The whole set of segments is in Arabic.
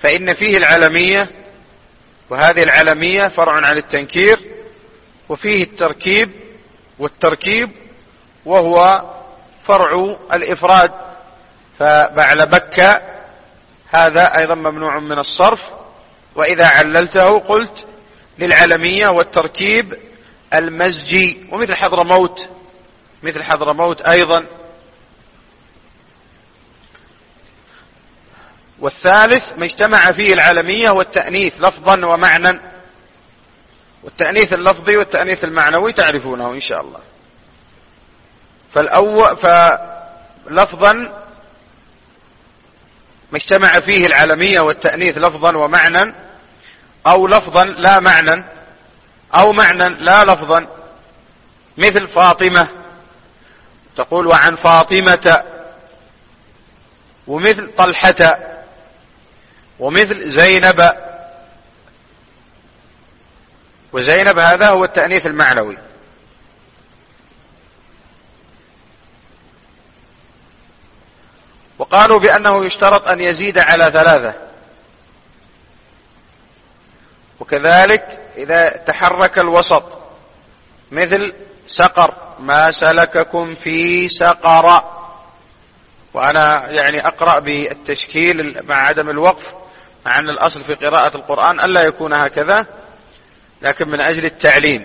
فإن فيه العلمية، وهذه العلمية فرع عن التنكير، وفيه التركيب، والتركيب وهو فرع الإفراد. فبعلبك هذا أيضا ممنوع من الصرف. وإذا عللته قلت للعلمية والتركيب المزجي، ومثل حضرموت، مثل حضرموت أيضا. والثالث ما اجتمع فيه العلمية والتأنيث لفظا ومعنى، والتأنيث اللفظي والتأنيث المعنوي تعرفونه إن شاء الله. فلفظا ما اجتمع فيه العلمية والتأنيث لفظا ومعنى، أو لفظا لا معنى، أو معنى لا لفظا، مثل فاطمة تقول وعن فاطمة، ومثل طلحة، ومثل زينب. وزينب هذا هو التأنيث المعنوي. وقالوا بأنه يشترط أن يزيد على 3. وكذلك إذا تحرك الوسط مثل سقر، ما سلككم في سقر. وأنا يعني أقرأ بالتشكيل مع عدم الوقف، مع أن الأصل في قراءة القرآن ألا يكون هكذا، لكن من أجل التعليم.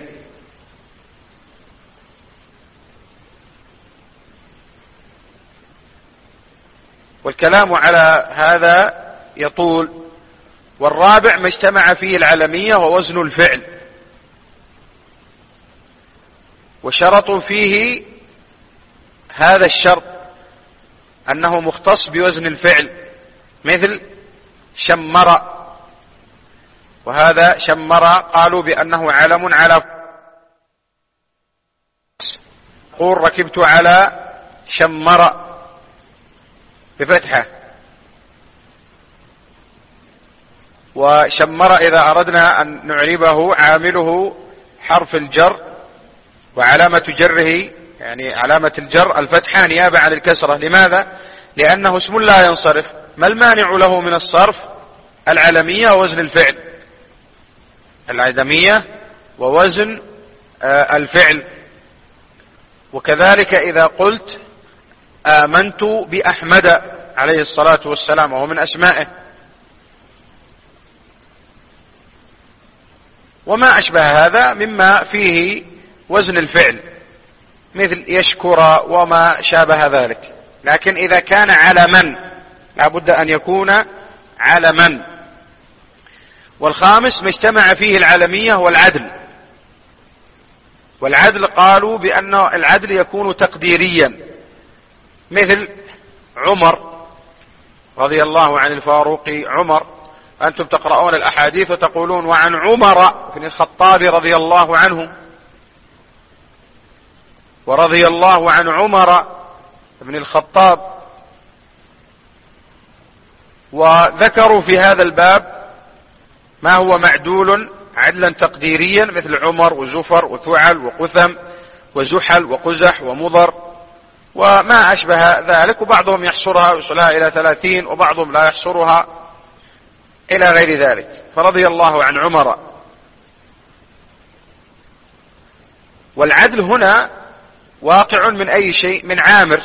والكلام على هذا يطول. والرابع ما اجتمع فيه العلمية ووزن الفعل، وشرطوا فيه هذا الشرط أنه مختص بوزن الفعل، مثل شمر. وهذا شمر قالوا بأنه علم على، قول ركبت على شمر بفتحة. وشمر إذا أردنا أن نعربه عامله حرف الجر، وعلامة جره يعني علامة الجر الفتحة نيابة عن الكسرة. لماذا؟ لأنه اسم لا ينصرف. ما المانع له من الصرف؟ العلمية ووزن الفعل، العدمية ووزن الفعل. وكذلك إذا قلت آمنت بأحمد عليه الصلاة والسلام، وهو من أسمائه، وما أشبه هذا مما فيه وزن الفعل، مثل يشكر وما شابه ذلك. لكن إذا كان علما لابد أن يكون علما. والخامس ما اجتمع فيه العلمية والعدل. والعدل قالوا بأن العدل يكون تقديريا، مثل عمر رضي الله عن الفاروق عمر. أنتم تقرؤون الأحاديث وتقولون وعن عمر بن الخطاب رضي الله عنه، ورضي الله عن عمر بن الخطاب. وذكروا في هذا الباب ما هو معدول عدلا تقديريا، مثل عمر وزفر وثعل وقثم وزحل وقزح ومضر وما أشبه ذلك. وبعضهم يحصرها ويصلها إلى 30، وبعضهم لا يحصرها إلى غير ذلك. فرضي الله عن عمر. والعدل هنا واقع من أي شيء؟ من عامر،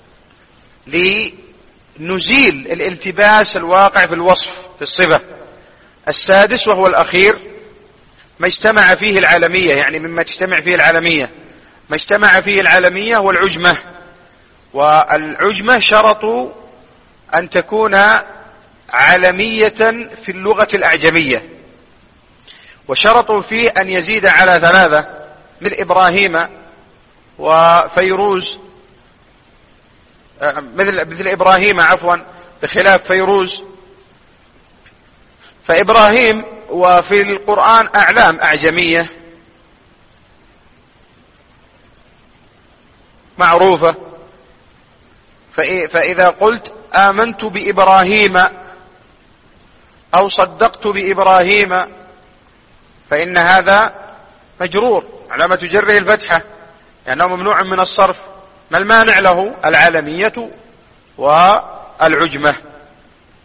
لنزيل الالتباس الواقع في الوصف في الصفة. السادس وهو الأخير ما اجتمع فيه العالمية، يعني مما تجتمع فيه العالمية، ما اجتمع فيه العالمية والعجمة. والعجمة شرطوا أن تكون عالمية في اللغة الأعجمية، وشرطوا فيه أن يزيد على 3، من إبراهيم وفيروز، مثل إبراهيم عفوا بخلاف فيروز. فإبراهيم وفي القرآن أعلام أعجمية معروفة. فإذا قلت آمنت بإبراهيم أو صدقت بإبراهيم فإن هذا مجرور، علامة جره الفتحة، لأنه ممنوع من الصرف. ما المانع له؟ العالمية والعجمة.